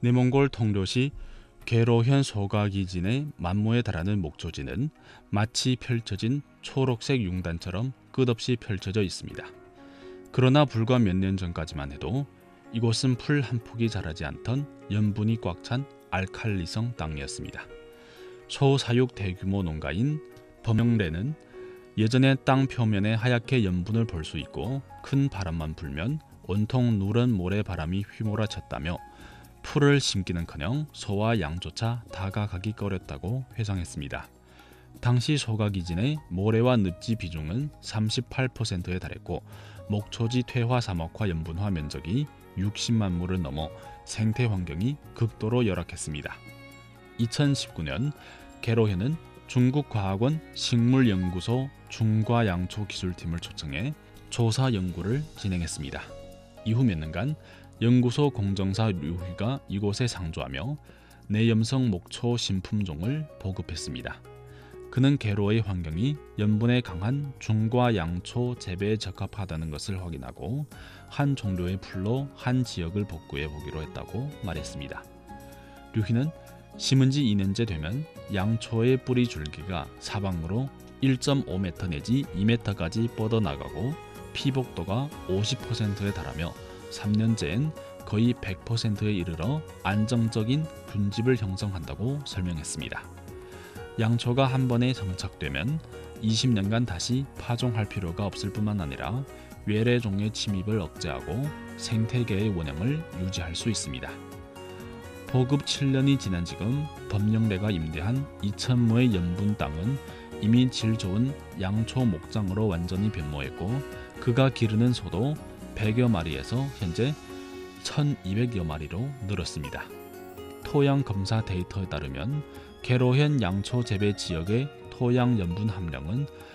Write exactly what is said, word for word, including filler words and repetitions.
내몽골 통도시 괴로현 소가기진의 만모에 달하는 목초지는 마치 펼쳐진 초록색 융단처럼 끝없이 펼쳐져 있습니다. 그러나 불과 몇 년 전까지만 해도 이곳은 풀 한 폭이 자라지 않던 염분이 꽉 찬 알칼리성 땅이었습니다. 소사육 대규모 농가인 범영래는 예전에 땅 표면에 하얗게 염분을 볼 수 있고 큰 바람만 불면 온통 누런 모래바람이 휘몰아쳤다며 풀을 심기는커녕 소와 양조차 다가가기 꺼렸다고 회상했습니다. 당시 소가기진의 모래와 늪지 비중은 삼십팔 퍼센트에 달했고 목초지 퇴화 사막화 염분화 면적이 육십만 무를 넘어 생태 환경이 극도로 열악했습니다. 이천십구 년 개로현은 중국과학원 식물연구소 중과양초기술팀을 초청해 조사 연구를 진행했습니다. 이후 몇 년간 연구소 공정사 류희가 이곳에 상주하며 내염성 목초 신품종을 보급했습니다. 그는 개로의 환경이 염분에 강한 중과양초 재배에 적합하다는 것을 확인하고 한 종류의 풀로 한 지역을 복구해 보기로 했다고 말했습니다. 류희는 심은 지 이 년째 되면 양초의 뿌리 줄기가 사방으로 일 점 오 미터 내지 이 미터까지 뻗어나가고 피복도가 오십 퍼센트에 달하며 삼 년째엔 거의 백 퍼센트에 이르러 안정적인 균집을 형성한다고 설명했습니다. 양초가 한 번에 정착되면 이십 년간 다시 파종할 필요가 없을 뿐만 아니라 외래종의 침입을 억제하고 생태계의 원형을 유지할 수 있습니다. 보급 칠 년이 지난 지금 범영래가 임대한 이천 무의 염분 땅은 이미 질 좋은 양초 목장으로 완전히 변모했고 그가 기르는 소도 백여 마리에서 현재 천이백여 마리로 늘었습니다. 토양 검사 데이터에 따르면 개로현 양초 재배 지역의 토양 염분 함량은